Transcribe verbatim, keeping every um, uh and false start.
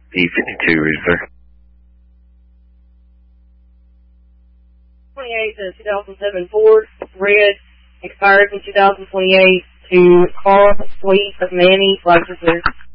E fifty-two, is there? twenty-eight to two thousand seven Ford, red, expires in two thousand twenty-eight, to Carl Sweet of Manny, Flagler.